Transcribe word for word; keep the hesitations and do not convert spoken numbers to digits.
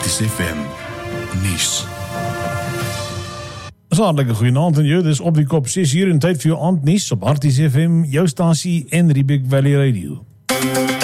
Arties F M nuus. Saterdag goeienaand en jou, dis op die kop ses uur en tyd vir jou aandnuus op Arties F M, jou stasie en Riebeek Valley Radio.